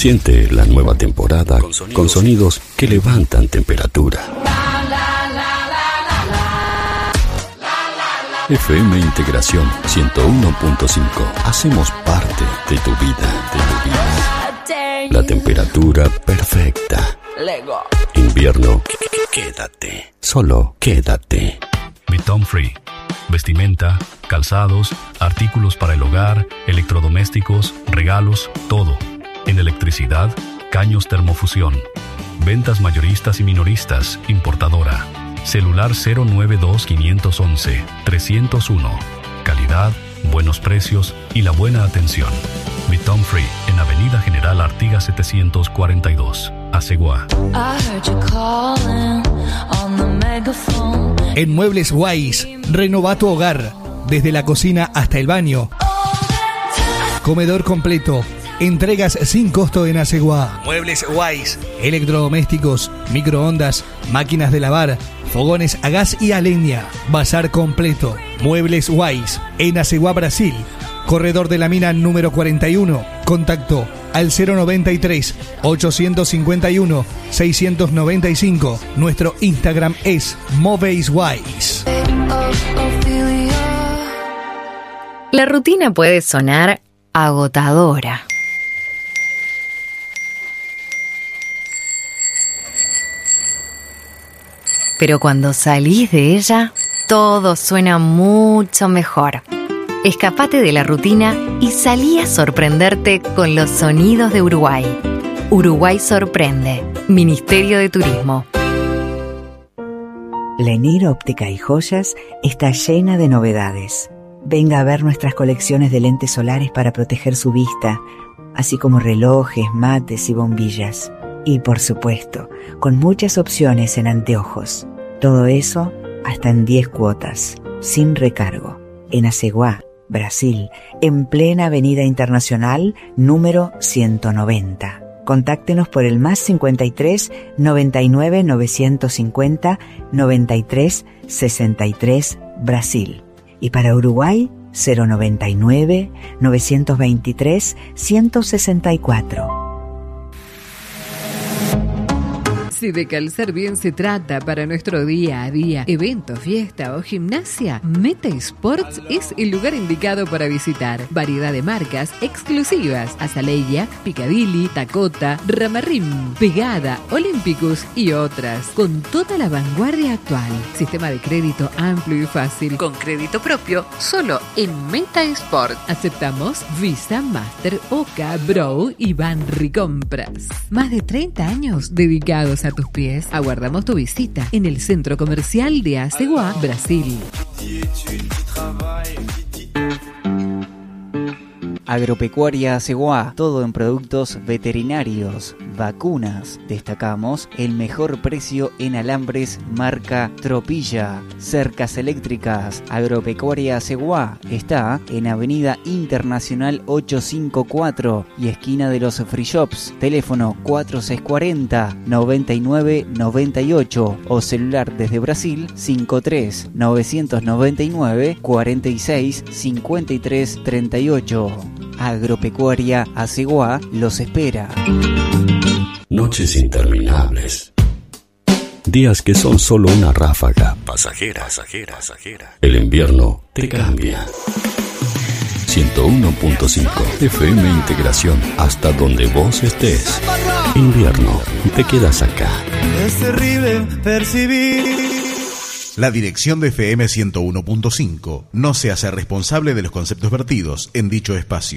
Siente la nueva temporada con sonidos que levantan temperatura. FM Integración 101.5. Hacemos parte de tu vida, La temperatura perfecta. Invierno, quédate. Solo quédate. Beton Free. Vestimenta, calzados, artículos para el hogar, electrodomésticos, regalos, todo. En electricidad, Caños Termofusión. Ventas mayoristas y minoristas, importadora. Celular 092-511-301. Calidad, buenos precios y la buena atención. Beton Free en Avenida General Artigas 742, Aceguá. En Muebles Wise, renova tu hogar, desde la cocina hasta el baño. Comedor completo, entregas sin costo en Aceguá. Muebles Wise, electrodomésticos, microondas, máquinas de lavar, fogones a gas y a leña. Bazar completo. Muebles Wise, en Aceguá, Brasil. Corredor de la Mina número 41. Contacto al 093-851-695. Nuestro Instagram es MovesWise. La rutina puede sonar agotadora. Pero cuando salís de ella, todo suena mucho mejor. Escapate de la rutina y salí a sorprenderte con los sonidos de Uruguay. Uruguay sorprende. Ministerio de Turismo. Lenier Óptica y Joyas está llena de novedades. Venga a ver nuestras colecciones de lentes solares para proteger su vista, así como relojes, mates y bombillas. Y por supuesto, con muchas opciones en anteojos. Todo eso hasta en 10 cuotas, sin recargo. En Aceguá, Brasil, en plena Avenida Internacional, número 190. Contáctenos por el +53 99 950 93 63 Brasil. Y para Uruguay, 099 923 164. Si de calzar bien se trata para nuestro día a día, evento, fiesta o gimnasia, Meta Sports es el lugar indicado para visitar. Variedad de marcas exclusivas: Azaleia, Picadilly, Dakota, Ramarrim, Pegada, Olympicus y otras, con toda la vanguardia actual. Sistema de crédito amplio y fácil, con crédito propio, solo en Meta Sports. Aceptamos Visa, Master, Oca, Bro y Banri Compras. Más de 30 años dedicados a tus pies. Aguardamos tu visita en el Centro Comercial de Aceguá, Brasil. Agropecuaria Aceguá, todo en productos veterinarios, vacunas. Destacamos el mejor precio en alambres marca Tropilla. Cercas eléctricas. Agropecuaria Aceguá está en Avenida Internacional 854 y esquina de los Free Shops. Teléfono 4640-9998 o celular desde Brasil 53 999 46 53 38. Agropecuaria Aceguá los espera. Noches interminables. Días que son solo una ráfaga pasajera. El invierno te cambia. 101.5 FM Integración, hasta donde vos estés. Invierno, te quedas acá. Es terrible percibir. La dirección de FM 101.5 no se hace responsable de los conceptos vertidos en dicho espacio.